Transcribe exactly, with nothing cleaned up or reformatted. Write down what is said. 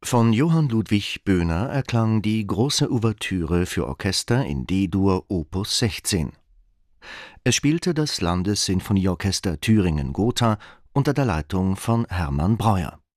Von Johann Ludwig Böhner erklang die große Ouvertüre für Orchester in D-Dur Opus sechzehn. Es spielte das Landessinfonieorchester Thüringen-Gotha unter der Leitung von Hermann Breuer.